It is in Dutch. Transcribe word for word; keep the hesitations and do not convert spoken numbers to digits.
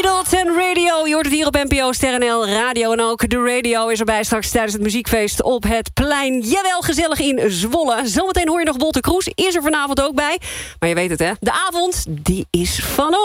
Middleton Radio, je hoort het hier op N P O Ster N L Radio. En ook de radio is erbij straks tijdens het muziekfeest op het plein. Jawel, gezellig in Zwolle. Zometeen hoor je nog Wolter Kroes, is er vanavond ook bij. Maar je weet het hè, de avond, die is van ons.